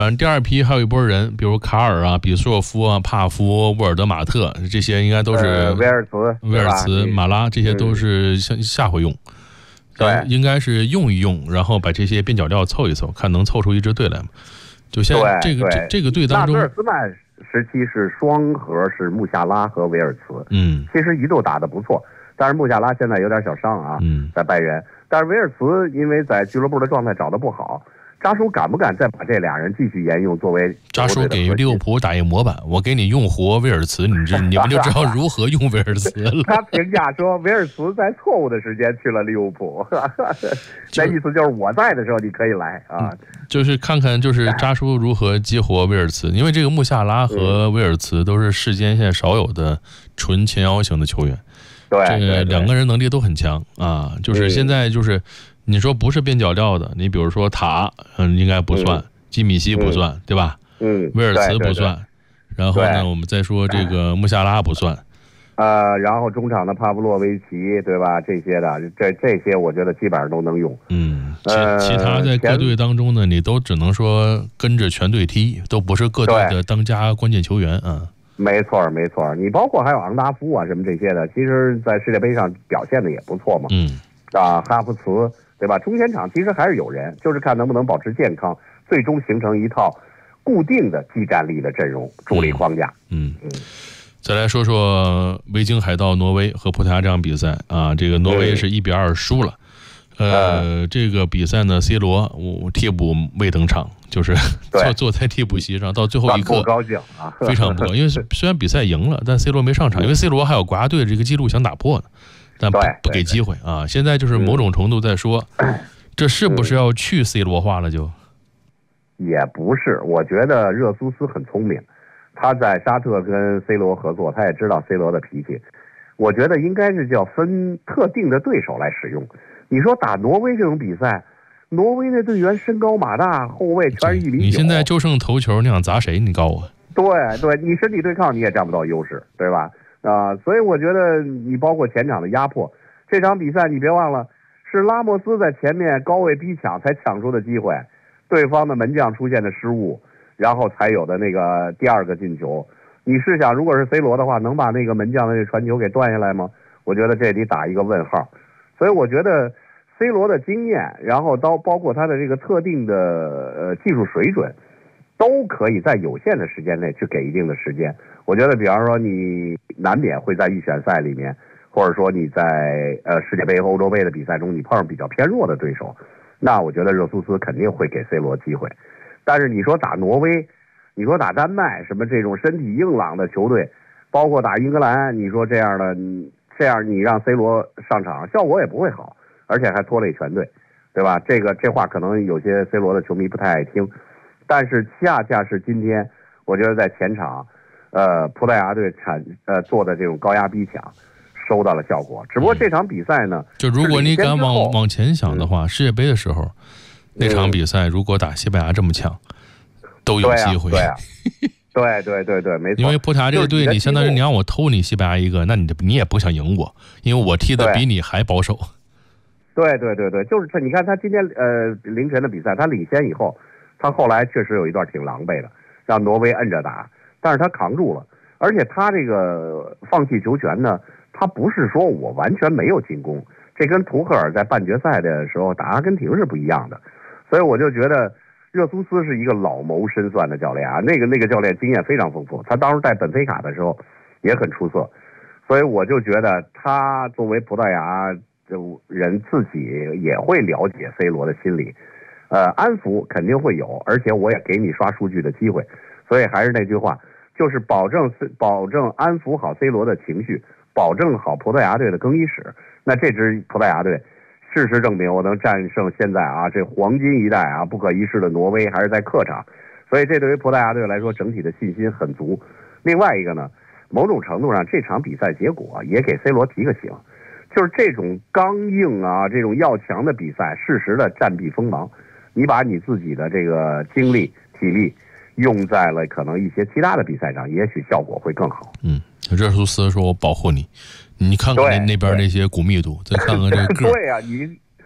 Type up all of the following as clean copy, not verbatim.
第二批还有一波人，比如卡尔啊、比索夫啊、帕夫、沃尔德马特，这些应该都是威尔茨、 马拉，这些都是下回用。 对， 应该是用一用，然后把这些边角料凑一凑，看能凑出一支队来吗？就现在这个队当中， 纳德尔斯曼时期是双核，是穆夏拉和维尔茨，其实一度打得不错，但是穆夏拉现在有点小伤啊，在拜仁，但是维尔茨因为在俱乐部的状态找得不好。扎叔敢不敢再把这俩人继续沿用作为？ 扎叔给利物浦打一模板，我给你用活威尔茨，你们就知道如何用威尔茨了。 他评价说，威尔茨在错误的时间去了利物浦，那意思就是我在的时候你可以来啊。 就是看看就是扎叔如何激活威尔茨，因为这个穆夏拉和威尔茨都是世间现在少有的纯前腰型的球员，这两个人能力都很强啊。就是现在就是。你说不是边角料的，你比如说塔，应该不算，基米希不算，对吧？威尔茨不算，然后呢，我们再说这个穆夏拉不算， 然后中场的帕布洛维奇，对吧？这些的，这些我觉得基本上都能用。 其他在各队当中呢，你都只能说跟着全队踢，都不是各队的当家关键球员啊。 没错，你包括还有昂达夫啊什么这些的，其实在世界杯上表现的也不错嘛。哈弗茨。对吧？中前场其实还是有人，就是看能不能保持健康，最终形成一套固定的技战力的阵容主力框架。 再来说说维京海盗挪威和葡萄牙这场比赛啊，这个挪威是1-2输了。这个比赛呢 ，C 罗替补未登场，就是坐在替补席上，到最后一刻不高兴啊， 非常不高兴。因为虽然比赛赢了，但 C 罗没上场，因为 C 罗还有国家队这个记录想打破呢。但不给机会啊！现在就是某种程度在说，这是不是要去 C 罗化了？就也不是，我觉得热苏斯很聪明，他在沙特跟 C 罗合作，他也知道 C 罗的脾气。我觉得应该是叫分特定的对手来使用。你说打挪威这种比赛，挪威那队员身高马大，后卫全是1.9米。 你现在就剩头球，你想砸谁？你告诉我。 对，你身体对抗你也占不到优势，对吧？所以我觉得你包括前场的压迫，这场比赛你别忘了是拉莫斯在前面高位逼抢才抢出的机会，对方的门将出现的失误，然后才有的那个第2个进球。你试想，如果是 C 罗的话，能把那个门将的这传球给断下来吗？我觉得这得打一个问号。所以我觉得 C 罗的经验，然后包括他的这个特定的技术水准，都可以在有限的时间内去给一定的时间。我觉得比方说你难免会在预选赛里面，或者说你在世界杯和欧洲杯的比赛中，你碰上比较偏弱的对手，那我觉得热苏斯肯定会给 C 罗机会。但是你说打挪威，你说打丹麦，什么这种身体硬朗的球队，包括打英格兰，你说这样你让 C 罗上场，效果也不会好，而且还拖累全队，对吧？这话可能有些 C 罗的球迷不太爱听，但是恰恰是今天，我觉得在前场。葡萄牙队做的这种高压逼抢，收到了效果。只不过这场比赛呢， 就如果你敢往前想的话，世界杯的时候，那场比赛如果打西班牙这么强，都有机会。 对，没错。 因为葡萄牙这个队，你相当于你让我偷你西班牙一个，那你也不想赢我，因为我踢的比你还保守。 对，就是你看他今天凌晨的比赛，他领先以后，他后来确实有一段挺狼狈的，让挪威摁着打。但是他扛住了，而且他这个放弃球权呢，他不是说我完全没有进攻，这跟图赫尔在半决赛的时候打阿根廷是不一样的，所以我就觉得热苏斯是一个老谋深算的教练啊，那个教练经验非常丰富，他当时带本菲卡的时候也很出色，所以我就觉得他作为葡萄牙人自己也会了解 C 罗的心理，安抚肯定会有，而且我也给你刷数据的机会，所以还是那句话。就是保证安抚好 C 罗的情绪，保证好葡萄牙队的更衣室。那这支葡萄牙队，事实证明我能战胜现在这黄金一代不可一世的挪威，还是在客场，所以这对于葡萄牙队来说整体的信心很足。另外一个呢，某种程度上这场比赛结果也给 C 罗提个醒，就是这种刚硬这种要强的比赛，适时的暂避锋芒，你把你自己的这个精力体力用在了可能一些其他的比赛上，也许效果会更好。 热苏斯说我保护你，你看看那边那些骨密度，再看看这个个。 对呀，你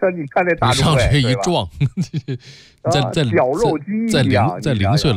你看那大上去一撞，在绞肉机一样， 在0岁